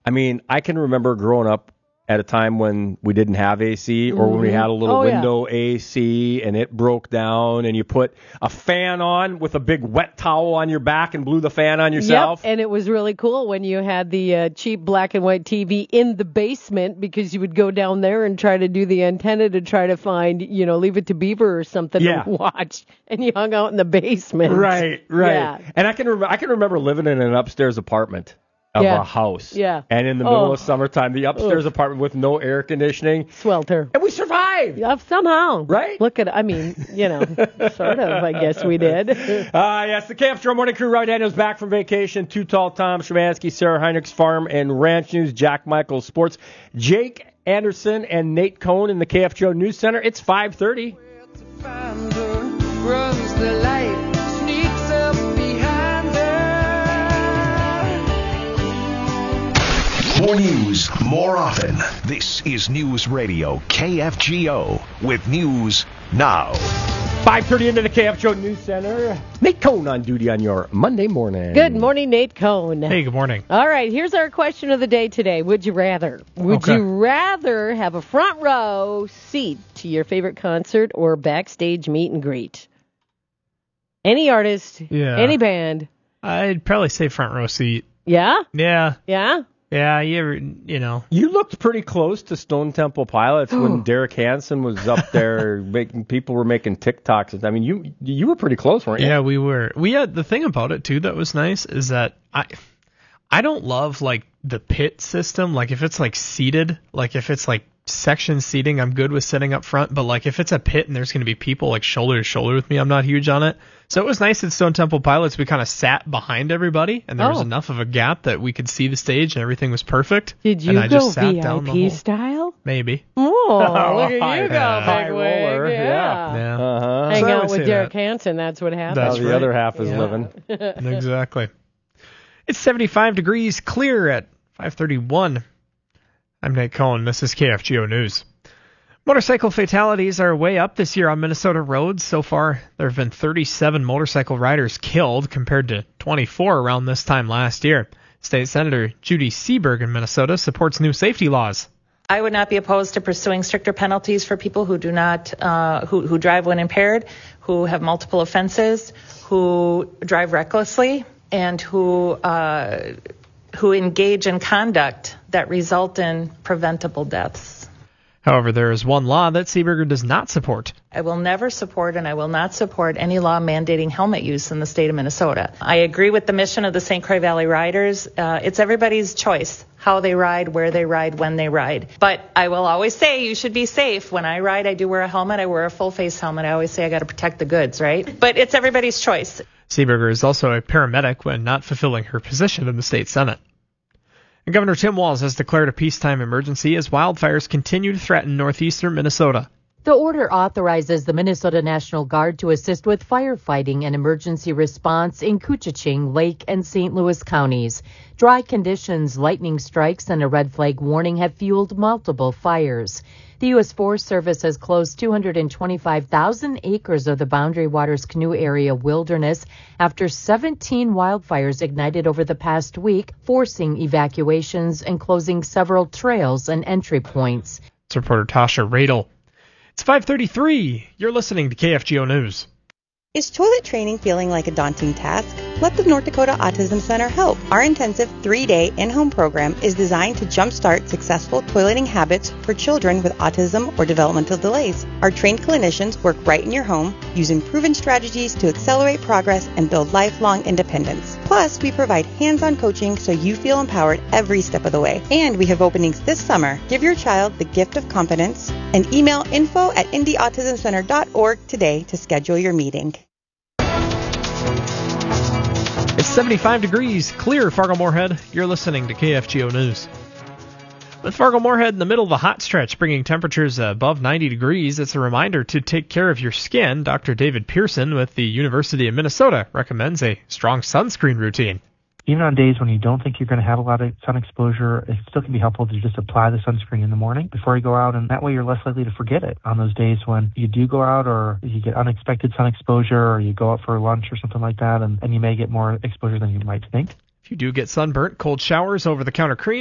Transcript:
I mean, I can remember growing up at a time when we didn't have AC or when we had a little window AC and it broke down and you put a fan on with a big wet towel on your back and blew the fan on yourself. Yep, and it was really cool when you had the cheap black and white TV in the basement because you would go down there and try to do the antenna to try to find, Leave It to Beaver or something to watch, and you hung out in the basement. Right. Yeah. And I can remember living in an upstairs apartment of a house. Yeah. And in the middle of summertime, the upstairs apartment with no air conditioning. Swelter. And we survived. Yeah, somehow. Right? Sort of, I guess we did. Yes, the KFGO Morning Crew. Roy Daniels back from vacation. Too Tall Tom Szymanski, Sarah Heinrichs, Farm and Ranch News, Jack Michaels Sports, Jake Anderson and Nate Cohn in the KFGO News Center. It's 5:30. Runs the light, sneaks up behind her. More news, more often. This is News Radio KFGO with news now. 5:30 into the KFGO News Center. Nate Cohn on duty on your Monday morning. Good morning, Nate Cohn. Hey, good morning. All right, here's our question of the day today. Would you rather? Would you rather have a front row seat to your favorite concert or backstage meet and greet? Any artist, any band. I'd probably say front row seat. Yeah? Yeah. Yeah? Yeah, You looked pretty close to Stone Temple Pilots when Derek Hansen was up there people were making TikToks. I mean, you were pretty close, weren't you? Yeah, we were. We had the thing about it too that was nice is that I don't love like the pit system. Like if it's like seated, like if it's like section seating, I'm good with sitting up front. But like if it's a pit and there's going to be people like shoulder to shoulder with me, I'm not huge on it. So it was nice at Stone Temple Pilots. We kind of sat behind everybody, and there was enough of a gap that we could see the stage, and everything was perfect. Did you go VIP style? Maybe. Oh, look at you go, high big roller. wig. Yeah. Uh-huh. Hang So I out would with say Derek that. Hansen. That's what happened. That's The right. other half is living. Exactly. It's 75 degrees clear at 5:31. I'm Nate Cohn. This is KFGO News. Motorcycle fatalities are way up this year on Minnesota roads. So far, there have been 37 motorcycle riders killed compared to 24 around this time last year. State Senator Judy Seeberg in Minnesota supports new safety laws. I would not be opposed to pursuing stricter penalties for people who do not, who drive when impaired, who have multiple offenses, who drive recklessly, and who engage in conduct that result in preventable deaths. However, there is one law that Seeberger does not support. I will never support and I will not support any law mandating helmet use in the state of Minnesota. I agree with the mission of the St. Croix Valley Riders. It's everybody's choice how they ride, where they ride, when they ride. But I will always say you should be safe. When I ride, I do wear a helmet. I wear a full face helmet. I always say I got to protect the goods, right? But it's everybody's choice. Seeberger is also a paramedic when not fulfilling her position in the state Senate. And Governor Tim Walz has declared a peacetime emergency as wildfires continue to threaten northeastern Minnesota. The order authorizes the Minnesota National Guard to assist with firefighting and emergency response in Koochiching, Lake, and St. Louis counties. Dry conditions, lightning strikes, and a red flag warning have fueled multiple fires. The U.S. Forest Service has closed 225,000 acres of the Boundary Waters Canoe Area wilderness after 17 wildfires ignited over the past week, forcing evacuations and closing several trails and entry points. It's reporter Tasha Radel. It's 5:33. You're listening to KFGO News. Is toilet training feeling like a daunting task? Let the North Dakota Autism Center help. Our intensive 3-day in-home program is designed to jumpstart successful toileting habits for children with autism or developmental delays. Our trained clinicians work right in your home using proven strategies to accelerate progress and build lifelong independence. Plus, we provide hands-on coaching so you feel empowered every step of the way. And we have openings this summer. Give your child the gift of confidence and email info@indyautismcenter.org today to schedule your meeting. It's 75 degrees, clear Fargo-Moorhead. You're listening to KFGO News. With Fargo-Moorhead in the middle of a hot stretch, bringing temperatures above 90 degrees, it's a reminder to take care of your skin. Dr. David Pearson with the University of Minnesota recommends a strong sunscreen routine. Even on days when you don't think you're going to have a lot of sun exposure, it still can be helpful to just apply the sunscreen in the morning before you go out, and that way you're less likely to forget it on those days when you do go out or you get unexpected sun exposure or you go out for lunch or something like that, and you may get more exposure than you might think. If you do get sunburnt, cold showers, over-the-counter cream,